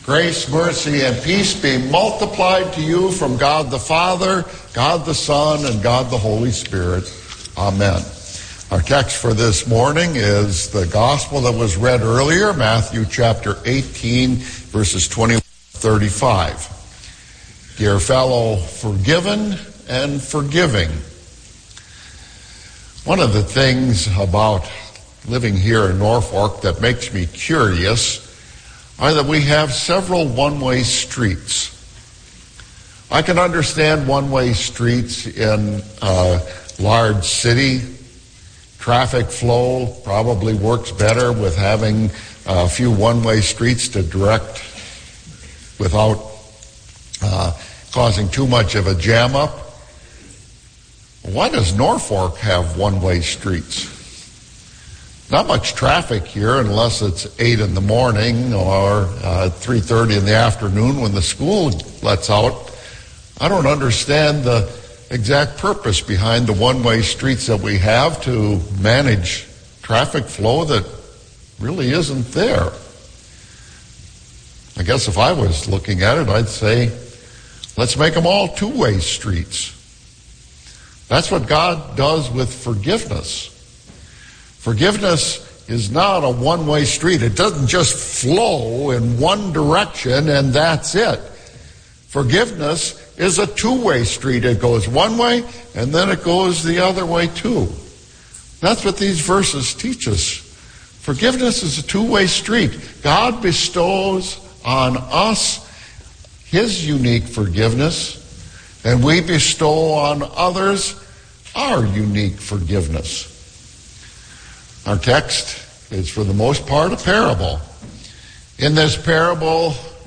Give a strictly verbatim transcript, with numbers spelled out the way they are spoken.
Grace, mercy, and peace be multiplied to you from God the Father, God the Son, and God the Holy Spirit. Amen. Our text for this morning is the gospel that was read earlier, Matthew chapter eighteen, verses twenty-one to thirty-five. Dear fellow, forgiven and forgiving. One of the things about living here in Norfolk that makes me curious are that we have several one-way streets. I can understand one-way streets in a large city. Traffic flow probably works better with having a few one-way streets to direct without uh, causing too much of a jam-up. Why does Norfolk have one-way streets? Not much traffic here unless it's eight in the morning or uh, three thirty in the afternoon when the school lets out. I don't understand the exact purpose behind the one-way streets that we have to manage traffic flow that really isn't there. I guess if I was looking at it, I'd say, let's make them all two-way streets. That's what God does with forgiveness. Forgiveness is not a one-way street. It doesn't just flow in one direction and that's it. Forgiveness is a two-way street. It goes one way and then it goes the other way too. That's what these verses teach us. Forgiveness is a two-way street. God bestows on us His unique forgiveness, and we bestow on others our unique forgiveness. Our text is, for the most part, a parable. In this parable,